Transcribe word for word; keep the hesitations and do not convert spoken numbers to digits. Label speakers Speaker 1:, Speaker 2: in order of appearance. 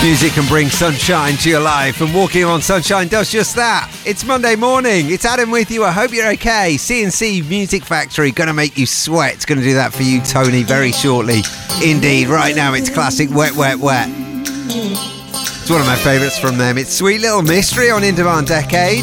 Speaker 1: Music can bring sunshine to your life, and Walking on Sunshine does just that. It's Monday morning. It's Adam with you. I hope you're okay. C and C Music Factory, going to make you sweat. It's going to do that for you, Tony, very shortly. Indeed, right now it's classic Wet, Wet, Wet. It's one of my favourites from them. It's Sweet Little Mystery on In Demand Decade.